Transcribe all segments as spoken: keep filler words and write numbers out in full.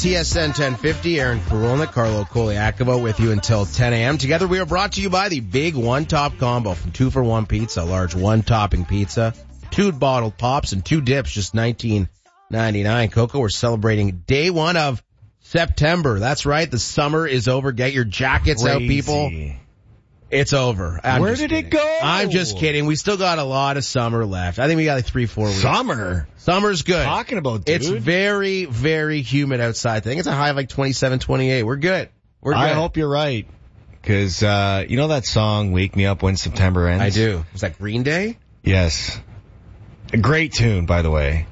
T S N ten fifty, Aaron Karolnik, Carlo Koliakovo with you until ten a.m. Together we are brought to you by the Big One Top Combo from two for one Pizza, large one-topping pizza, two bottled pops, and two dips, just nineteen ninety-nine. Coco, we're celebrating day one of September. That's right, the summer is over. Get your jackets Crazy. out, people. It's over. I'm Where just did kidding. it go? I'm just kidding. We still got a lot of summer left. I think we got like three, four weeks. Summer? Summer's good. Talking about, dude. It's very, very humid outside. I think it's a high of like twenty-seven, twenty-eight. We're good. We're good. I hope you're right. Cause, uh, you know that song, Wake Me Up When September Ends? I do. Was that Green Day? Yes. A great tune, by the way.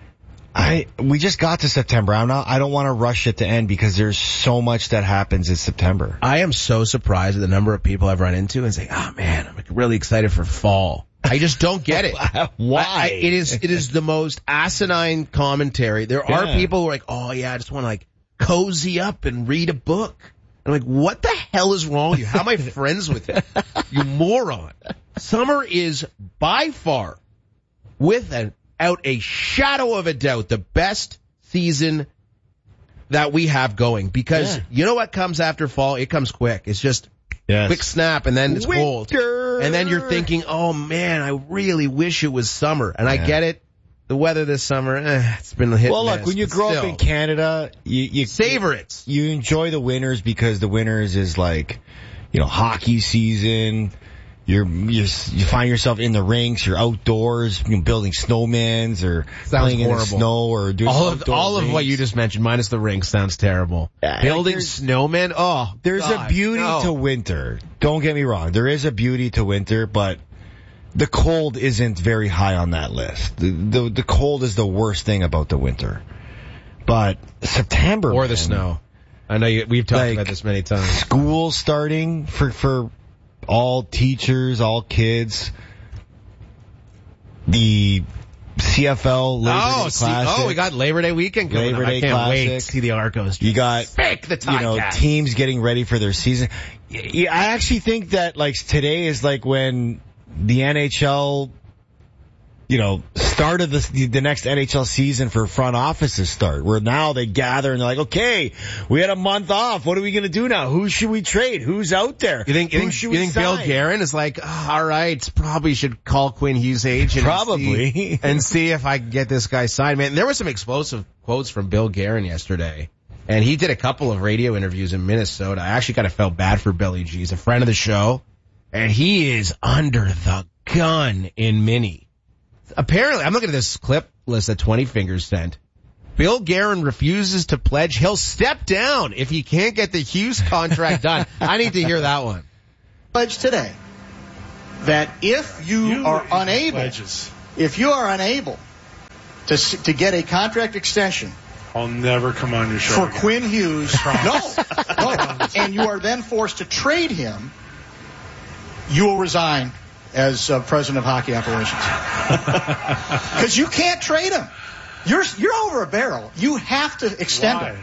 I, we just got to September. I'm not, I don't want to rush it to end because there's so much that happens in September. I am so surprised at the number of people I've run into and say, oh man, I'm really excited for fall. I just don't get it. Why? I, I, it is, it is the most asinine commentary. There are Yeah. people who are like, oh yeah, I just want to like cozy up and read a book. I'm like, what the hell is wrong with you? How am I friends with you? You moron. Summer is by far, without a shadow of a doubt, the best season that we have going. Because Yeah. you know what comes after fall? It comes quick. It's just Yes. quick snap and then it's cold. Winter. And then you're thinking, oh man, I really wish it was summer. And I Yeah. get it. The weather this summer, eh, it's been a hit Well, and look, miss, when you but grow up still, in Canada, you, you savor it. You enjoy the winters because the winters is like, you know, hockey season. You're, you're you find yourself in the rinks. You're outdoors, you know, building snowmans or Sounds playing horrible. in the snow or doing All of outdoor all of what rinks. you just mentioned, minus the ring, sounds terrible. Yeah, Building like snowmen, oh, There's God, a beauty no. to winter. Don't get me wrong. There is a beauty to winter, but the cold isn't very high on that list. The the, the cold is the worst thing about the winter. But September or the man, snow. I know you, we've talked Like, about this many times. School starting for for all teachers, all kids. The C F L Labor Oh, Day see, Classic. oh, we got Labor Day weekend coming Labor up. I Day can't wait to Classic. see the Arcos. You got, Pick the you know, Ticats. teams getting ready for their season. Y- I actually think that, like, today is like when the N H L, you know, started the, the next N H L season for front offices start, where now they gather and they're like, okay, we had a month off. What are we going to do now? Who should we trade? Who's out there? You think, you Who think, should you we think Bill sign? Guerin is like, oh, all right, probably should call Quinn Hughes' agent Probably. and see, and see if I can get this guy signed. Man, there were some explosive quotes from Bill Guerin yesterday, and he did a couple of radio interviews in Minnesota. I actually kind of felt bad for Billy G. He's a friend of the show, and he is under the gun in Mini. Apparently, I'm looking at this clip list that twenty Fingers sent. Bill Guerin refuses to pledge he'll step down if he can't get the Hughes contract done. I need to hear that one. Pledge today that if you, You are and unable, pledges. if you are unable to s- to get a contract extension I'll never come on your show for again. Quinn Hughes, no, no, and you are then forced to trade him, you will resign as uh, president of hockey operations because you can't trade him. You're you're over a barrel. You have to extend Why? him.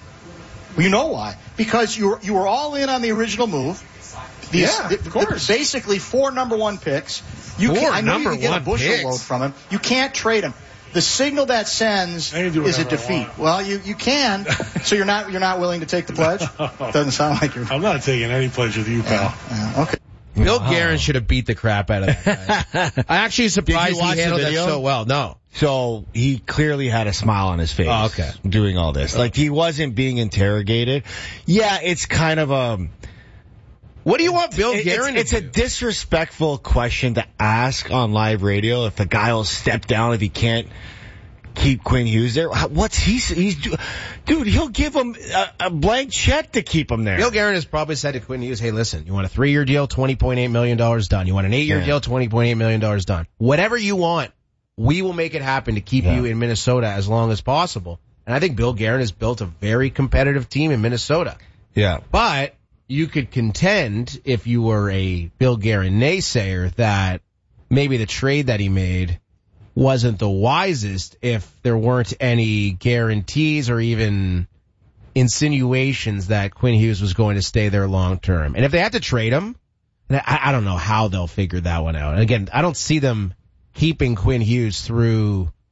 You know why? Because you were you were all in on the original move. The, Yeah, the- of course. the- basically four number one picks. You Four can, I know number you can get one a bushel picks. load from him. You can't trade him. The signal that sends I can do is a whatever I defeat. want. Well, you, you can. So you're not you're not willing to take the pledge? Doesn't sound like you're. I'm not taking any pledge with you, pal. Yeah, okay. Bill Guerin should have beat the crap out of that guy. I actually surprised Did you watch he the handled that video? so well. No. So he clearly had a smile on his face. Oh, okay. Doing all this. Like he wasn't being interrogated. Yeah, it's kind of a, What do you want Bill it- Guerin it's, to it's a do? disrespectful question to ask on live radio if a guy will step down if he can't keep Quinn Hughes there. What's he, he's, do- dude, he'll give him a, a blank check to keep him there. Bill Guerin has probably said to Quinn Hughes, hey, listen, you want a three-year deal, twenty point eight million dollars done. You want an eight-year Yeah. deal, twenty point eight million dollars done. Whatever you want, we will make it happen to keep Yeah. you in Minnesota as long as possible. And I think Bill Guerin has built a very competitive team in Minnesota. Yeah. But you could contend, if you were a Bill Guerin naysayer, that maybe the trade that he made wasn't the wisest if there weren't any guarantees or even insinuations that Quinn Hughes was going to stay there long term. And if they had to trade him, I, I don't know how they'll figure that one out. And again, I don't see them keeping Quinn Hughes through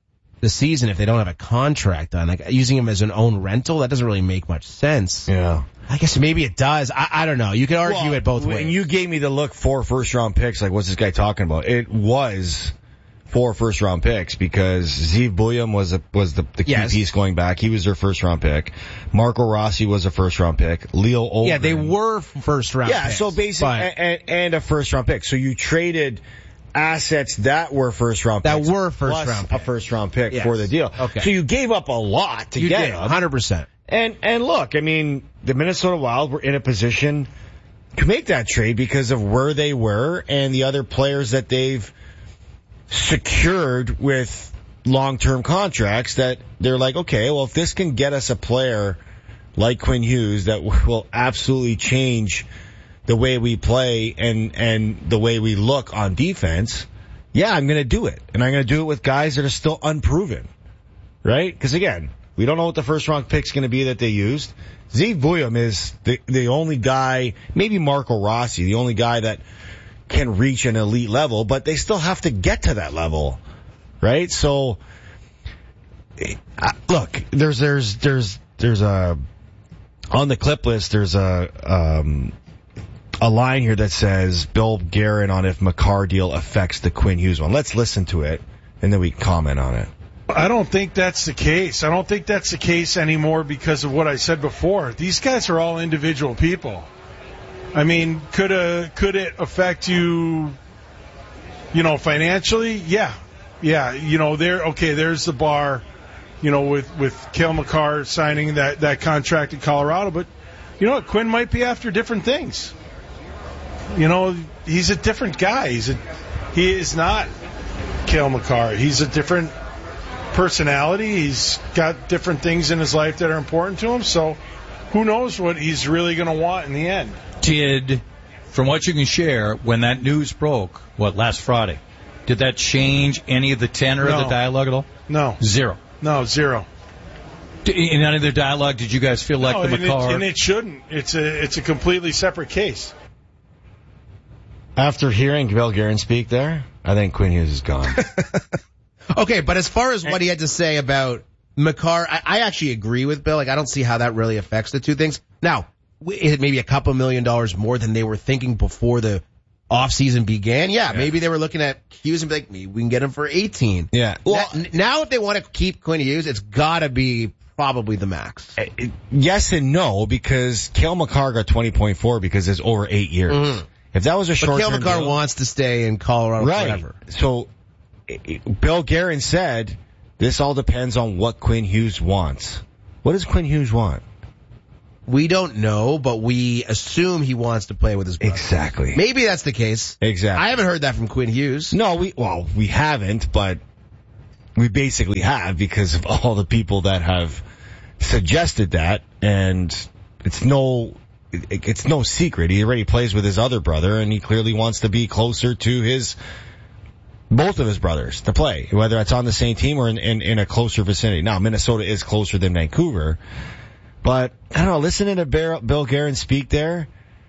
the season if they don't have a contract on. Like using him as an own rental, that doesn't really make much sense. Yeah. I guess maybe it does. I, I don't know. You can argue well, it both ways. When you gave me the look for first round picks, like what's this guy talking about? It was four first round picks because Zeev Buium was a, was the, the key yes. piece going back. He was their first round pick. Marco Rossi was a first round pick. Leo Olgren. Yeah, they were first round Yeah, picks, so basically, but... and, and a first round pick. So you traded assets that were first round that picks. were first plus round picks. A first round pick yes. for the deal. Okay. So you gave up a lot to you get did, him. one hundred percent. And, and look, I mean, the Minnesota Wild were in a position to make that trade because of where they were and the other players that they've secured with long-term contracts that they're like, okay, well, if this can get us a player like Quinn Hughes that will absolutely change the way we play and, and the way we look on defense, yeah, I'm going to do it. And I'm going to do it with guys that are still unproven, right? Because again, we don't know what the first round pick's going to be that they used. Zeev Buium is the, the only guy, maybe Marco Rossi, the only guy that can reach an elite level, but they still have to get to that level, right? So, uh, look, there's, there's, there's, there's a, on the clip list, there's a, um, a line here that says Bill Guerin on if Makar deal affects the Quinn Hughes one. Let's listen to it, and then we comment on it. I don't think that's the case. I don't think that's the case anymore because of what I said before. These guys are all individual people. I mean, could a, could it affect you, you know, financially? Yeah. Yeah. You know, there, okay, there's the bar, you know, with, with Cale Makar signing that, that contract in Colorado. But, you know what, Quinn might be after different things. You know, he's a different guy. He's a, he is not Cale Makar. He's a different personality. He's got different things in his life that are important to him. So who knows what he's really going to want in the end. Did, from what you can share, when that news broke, what, last Friday, did that change any of the tenor no. of the dialogue at all? No. Zero. No, zero. In any of the dialogue, did you guys feel like no, the and Makar? It, and it shouldn't. It's a, it's a completely separate case. After hearing Bill Guerin speak there, I think Quinn Hughes is gone. Okay, but as far as what he had to say about Makar, I, I actually agree with Bill. Like, I don't see how that really affects the two things. Now, is it maybe a couple million dollars more than they were thinking before the offseason began? Yeah, yeah, maybe they were looking at Hughes and be like, maybe we can get him for eighteen. Yeah. Well, now, now if they want to keep Quinn Hughes, it's got to be probably the max. Yes and no, because Cale Makar got twenty point four because it's over eight years. Mm-hmm. If that was a short term But Cale Makar deal, wants to stay in Colorado right. forever. So, Bill Guerin said, this all depends on what Quinn Hughes wants. What does Quinn Hughes want? We don't know, but we assume he wants to play with his brother. Exactly. Maybe that's the case. Exactly. I haven't heard that from Quinn Hughes. No, we, well, we haven't, but we basically have because of all the people that have suggested that, and it's no, it, it's no secret. He already plays with his other brother, and he clearly wants to be closer to his, both of his brothers to play, whether it's on the same team or in, in, in a closer vicinity. Now, Minnesota is closer than Vancouver, but I don't know, listening to Bill Guerin speak there,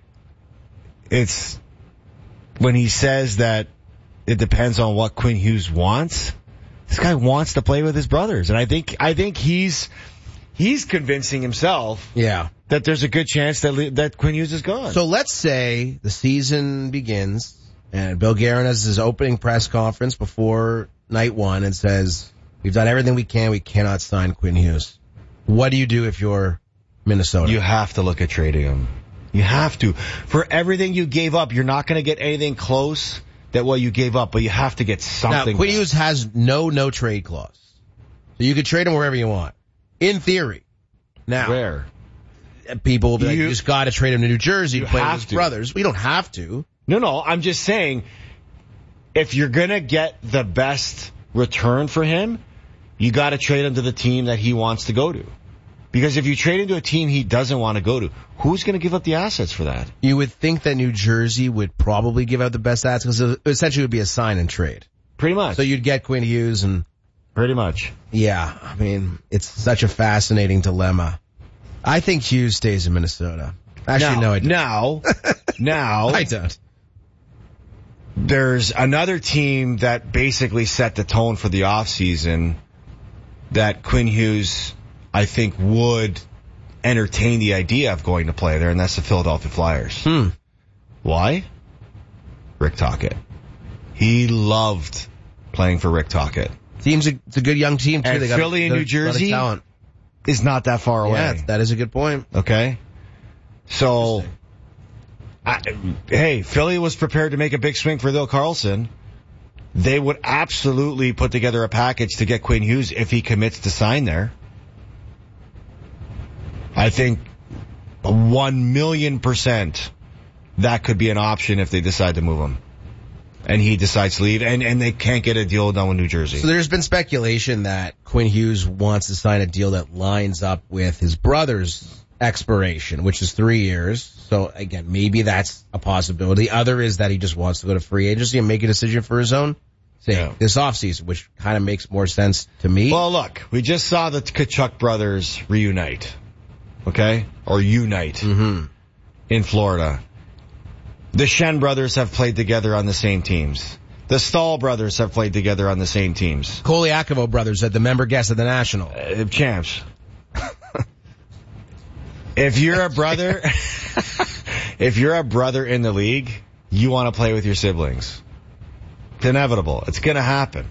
it's when he says that it depends on what Quinn Hughes wants. This guy wants to play with his brothers, and I think I think he's he's convincing himself, yeah, that there's a good chance that that Quinn Hughes is gone. So let's say the season begins, and Bill Guerin has his opening press conference before night one and says, "We've done everything we can. We cannot sign Quinn Hughes." What do you do if you're Minnesota? You have to look at trading him. You have to. For everything you gave up, you're not going to get anything close that what you gave up, but you have to get something. Now, Quinn Hughes has no no trade clause, so you could trade him wherever you want, in theory. Now, where people will be like, you, you just got to trade him to New Jersey to play with his to. brothers. We don't have to. No, no. I'm just saying, if you're going to get the best return for him, you got to trade him to the team that he wants to go to. Because if you trade him to a team he doesn't want to go to, who's going to give up the assets for that? You would think that New Jersey would probably give out the best assets because essentially it would be a sign and trade. Pretty much. So you'd get Quinn Hughes and... Pretty much. Yeah, I mean, it's such a fascinating dilemma. I think Hughes stays in Minnesota. Actually, now, no, I don't. Now, now... I don't. There's another team that basically set the tone for the offseason that Quinn Hughes, I think, would entertain the idea of going to play there, and that's the Philadelphia Flyers. Hmm. Why? Rick Tocchet. He loved playing for Rick Tocchet. Team's a, it's a good young team, too. And they got Philly a, and New a lot of Jersey talent. is not that far away. Yeah, that is a good point. Okay? So, I, hey, Philly was prepared to make a big swing for Will Karlsson. They would absolutely put together a package to get Quinn Hughes if he commits to sign there. I think one million percent that could be an option if they decide to move him. And he decides to leave, and, and they can't get a deal done with New Jersey. So there's been speculation that Quinn Hughes wants to sign a deal that lines up with his brother's expiration, which is three years. So, again, maybe that's a possibility. Other is that he just wants to go to free agency and make a decision for his own sake Yeah. this offseason, which kind of makes more sense to me. Well, look, we just saw the Tkachuk brothers reunite, okay? Or unite mm-hmm. in Florida. The Shen brothers have played together on the same teams. The Stahl brothers have played together on the same teams. Koliakovo brothers at the member guest of the National. Uh, champs. If you're a brother, if you're a brother in the league, you want to play with your siblings. It's inevitable. It's going to happen.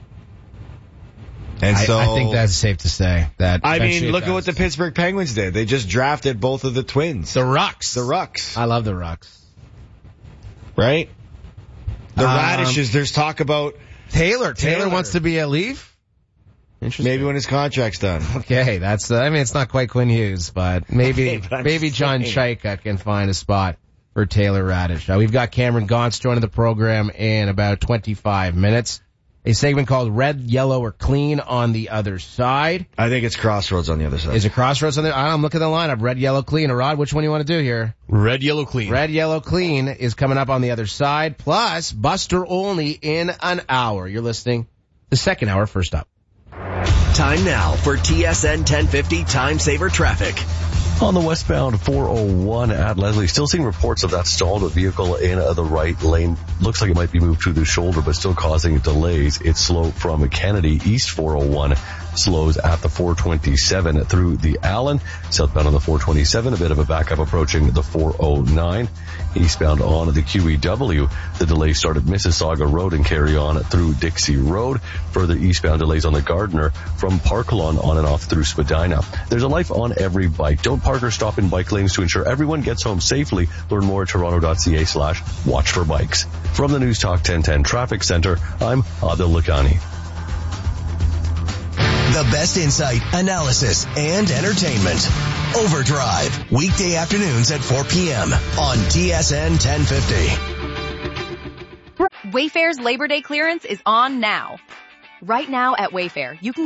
And I, so I think that's safe to say. That I eventually mean, it look at does. what the Pittsburgh Penguins did. They just drafted both of the twins. The Rucks. The Rucks. I love the Rucks. Right? The Um, Radishes, there's talk about Taylor. Taylor. Taylor. wants to be a Leaf? Interesting. maybe when his contract's done. Okay, that's, uh, I mean, it's not quite Quinn Hughes, but maybe, Okay, but I'm maybe just John saying. Chaika can find a spot for Taylor Radish. Uh, we've got Cameron Gauntz joining the program in about twenty-five minutes. A segment called Red, Yellow, or Clean on the other side. I think it's Crossroads on the other side. Is it Crossroads on there? I'm looking at the lineup. Red, Yellow, Clean. Rod, which one do you want to do here? Red, yellow, clean. Red, Yellow, Clean is coming up on the other side. Plus, Buster Olney in an hour. You're listening. The second hour, first up. Time now for T S N ten fifty Time Saver Traffic. On the westbound four oh one at Leslie, still seeing reports of that stalled vehicle in uh, the right lane. Looks like it might be moved to the shoulder, but still causing delays. It's slow from Kennedy East four oh one. Slows at the four twenty-seven through the Allen. Southbound on the four twenty-seven, a bit of a backup approaching the four oh nine. Eastbound on the Q E W, the delay started Mississauga Road and carry on through Dixie Road. Further eastbound delays on the Gardner from Park Lawn on and off through Spadina. There's a life on every bike. Don't park or stop in bike lanes to ensure everyone gets home safely. Learn more at toronto.ca slash watch for bikes. From the News Talk ten ten Traffic Center, I'm Adil Lakhani. The best insight, analysis, and entertainment. Overdrive. Weekday afternoons at four p.m. on T S N ten fifty. Wayfair's Labor Day clearance is on now. Right now at Wayfair, you can